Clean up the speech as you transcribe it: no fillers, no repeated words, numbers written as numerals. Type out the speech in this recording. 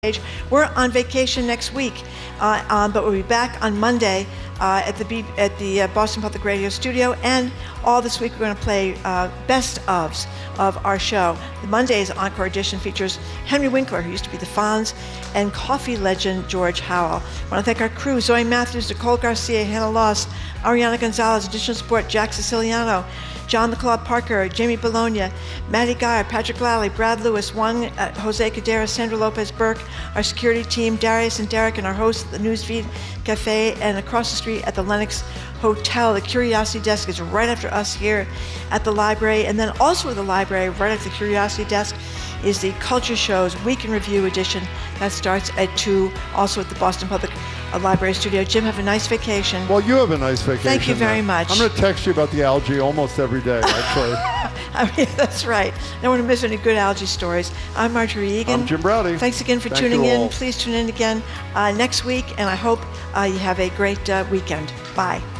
We're on vacation next week, but we'll be back on Monday at the Boston Public Radio studio, and all this week we're going to play best ofs of our show. The Monday's Encore Edition features Henry Winkler, who used to be the Fonz, and coffee legend George Howell. I want to thank our crew: Zoe Matthews, Nicole Garcia, Hannah Loss, Ariana Gonzalez, additional support Jack Siciliano, John the Claude Parker, Jamie Bologna, Maddie Geyer, Patrick Lally, Brad Lewis, Juan Jose Cadera, Sandra Lopez Burke, our security team, Darius and Derek, and our hosts at the Newsfeed Cafe, and across the street at the Lenox Hotel. The Curiosity Desk is right after us here at the library, and then also at the library, right after the Curiosity Desk, is the Culture Show's Week in Review edition. That starts at 2, also at the Boston Public Library studio. Jim, have a nice vacation. Well, you have a nice vacation. Thank you very much. I'm going to text you about the algae almost every day, actually. I mean, that's right. I don't want to miss any good algae stories. I'm Marjorie Egan. I'm Jim Braude. Thanks again for tuning in. Please tune in again next week, and I hope you have a great weekend. Bye.